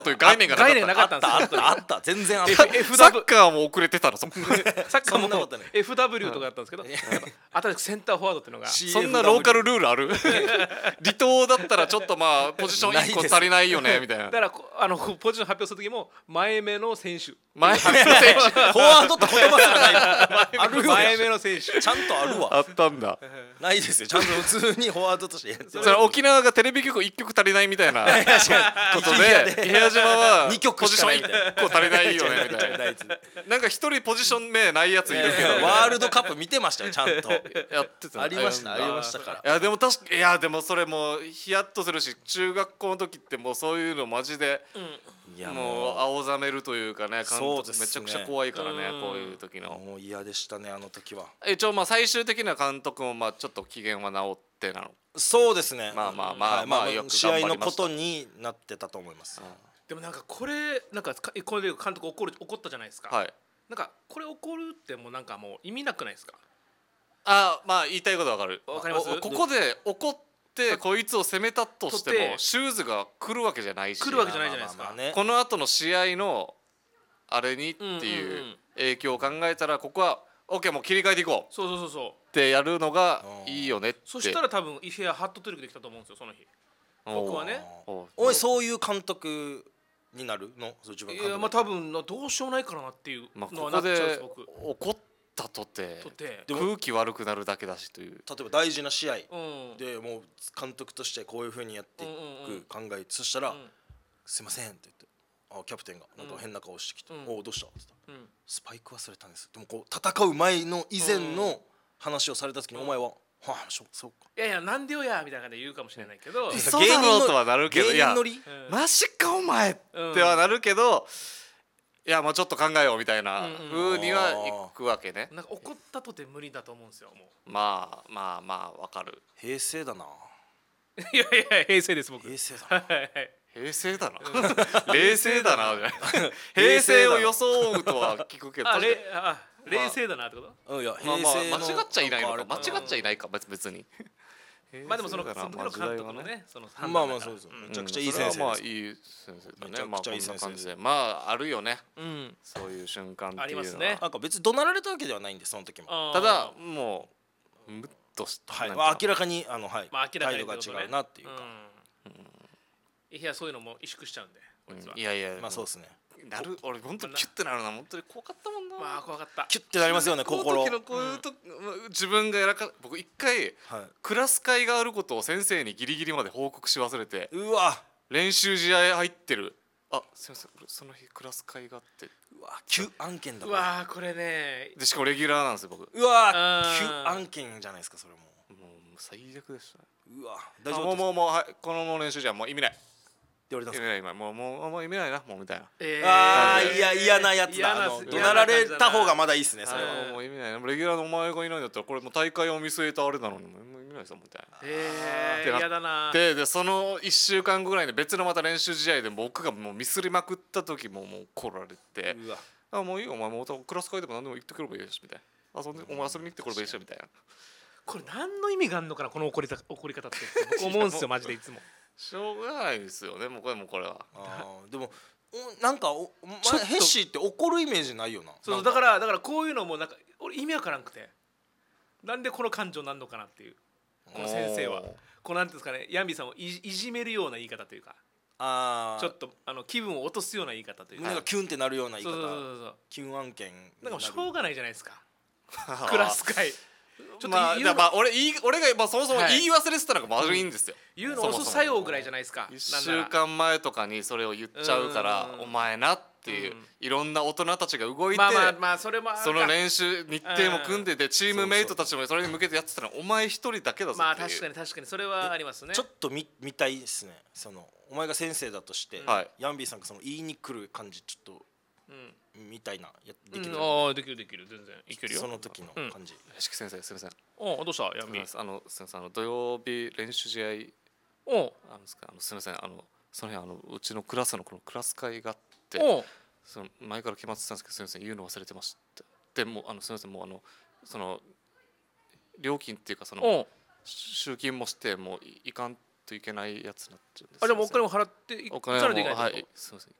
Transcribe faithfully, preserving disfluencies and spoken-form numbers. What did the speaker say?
という概念がなかった。 概念なかったんですよ。 あったあった全然あった。 サッカーも遅れてたの。そこサッカーも エフダブリュー とかだったんですけど、新しくセンターフォワードっていうのがそんなローカルルールある？離島だったらちょっとまあポジションいっこ足りないよねみたいな。 だからあのポジション発表する時も前目の選手、 前目の選手、 フォワードって言葉すらない。あるよ。 前目の選手ちゃんとあるわ。 あったんだ。 ないですよ。ちゃんと普通にフォワードとしてやってる。 それ沖縄がテレビ局いっきょく足りないみたいなことで、部屋島はにきょくしかないみたいな。 いっこ足りないよねみたいな。なんか一人ポジション名ないやついるけど、 ワールドカップ見てましたよちゃんと。 やってた。 ありましたありましたから。 いやでも確かいやでもそれもうヒヤッとするし、中学校の時ってもうそういうのマジでもう青ざめるというかね、監督めちゃくちゃ怖いからね、こういう時の。 もう嫌でしたねあの時は。 一応まあ最終的な監督もまあちょっと機嫌は治ってなの。 そうですね。 まあまあまあまあよく試合のことになってたと思います。 でもなんかこれなんかこれで監督怒る怒ったじゃないですか。 はい。 なんかこれ怒るってもうなんかもう意味なくないですか？ あ、まあ言いたいことわかる。 わかります？ ここで怒ってこいつを攻めたとしてもシューズが来るわけじゃないし、 来るわけじゃないじゃないですか。 この後の試合のあれにっていう影響を考えたら、ここは OK もう切り替えていこう。 そうそうそうそう。 ってやるのがいいよねって。 そしたら多分イフェアハットトリックできたと思うんですよその日。僕はね。 おいそういう監督になるの？自分いやまあ多分どうしようもないからなっていうのはなっちゃうんです僕。 怒ったとて空気悪くなるだけだしという。 例えば大事な試合でもう監督としてこういう風にやっていく考え、そしたら「すいません」って言って、あキャプテンがなんか変な顔してきて「おおどうした?」って言ったら「スパイク忘れたんです」。でもこう戦う前の以前の話をされた時にお前は「はあそうか」 いやいやなんでよやみたいな感じで言うかもしれないけど、 そうだろうとはなるけど、いやマジかお前ってはなるけど、いやまあちょっと考えようみたいな風にはいくわけね。 なんか怒ったとて無理だと思うんですよもう。 まあまあまあわかる。 平成だな。 いやいや平成です僕。 平成だな。 平成だな。冷静だなじゃない。平成を装うとは聞くけど。 冷静だなってこと？ いや平成の間違っちゃいないのか、間違っちゃいないか別に。 まあでもそのその時の監督のね、そのまあまあそうです。めちゃくちゃいい先生です。 まあいい先生だね。まあこんな感じで、まああるよね。そういう瞬間っていうのは。 ありますね。 なんか別に怒鳴られたわけではないんでその時も。 ただもうムッとして、 明らかにあのはい態度が違うなっていうか。 いやそういうのも萎縮しちゃうんで。 いやいやまあそうですね。 なる俺本当にキュッてなるな、本当に怖かったもんな。 まあ怖かった。 キュッてなりますよね心。 こういう時のこういうと自分がやらか僕一回クラス会があることを先生にギリギリまで報告し忘れて、 うわ練習試合入ってる、あすみませんその日クラス会があって、 うわ旧案件だ。 うわこれね。 でしかもレギュラーなんですよ僕。 うわ旧案件じゃないですかそれも。 もう最悪でした。 うわ大丈夫。 もうもうもうはいこの練習じゃもう意味ない。 言われたんですか？ もうもうもう意味ないなもうみたいな。 ああいや嫌なやつだ。怒鳴られた方がまだいいですねそれは。 もう意味ないな。レギュラーのお前がいないんだったらこれもう大会を見据えたあれなのにもう意味ないさみたいな。 ええ嫌だな。 ででそのいっしゅうかんごぐらいで別のまた練習試合で僕がもうミスりまくった時ももう怒られて、あもういいよお前もうクラス会でも何でも言ってくればいいしみたいな。遊んでお前遊びに来てくればいいしみたいな。 これ何の意味があるのかなこの怒りた怒り方って思うんですよマジでいつも。 しょうがないですよねもうこれもこれは。 あでもなんかお前ヘッシーって怒るイメージないよな。 そうだからだからこういうのもなんか俺意味わからんくて、なんでこの感情なんのかなっていう、この先生はこのなんていうんですかね、ヤンビーさんを い, いじめるような言い方というか、 あちょっとあの気分を落とすような言い方というか、 胸がキュンってなるような言い方。 そうそうそうそうキュン案件なんかしょうがないじゃないですかクラス会。 ちょっとまあ、まあ、俺, い俺が、まあ、そもそも言い忘れてたのが悪いんですよ、 うん、言うの遅作用ぐらいじゃないですか。 いっしゅうかんまえとかにそれを言っちゃうからお前なっていう、うん、いろんな大人たちが動いて、 まあまあまあそれもその練習日程も組んでてチームメイトたちもそれに向けてやってたのお前一人だけだぞっていう。 まあ確かに確かにそれはありますね。 ちょっと 見, 見たいですね。そのお前が先生だとして、うん、ヤンビーさんがその言いに来る感じちょっとみたいなやできる、 うん、ああできるできる全然いけるよその時の感じ。 屋敷先生すみません。 おどうしたヤンビー。あのすみませんあの土曜日練習試合おあのすかあのすみませんあのその辺あのうちのクラスのこのクラス会があってその前から決まってたんですけどすみません言うの忘れてました。でもあのすみませんもうあのその料金っていうかその集金もしてもういかんってといけないやつになっちゃうんです。 あ、じゃあもうお金を払っていおかないといけない金も、 ってこと？ はい、すみません、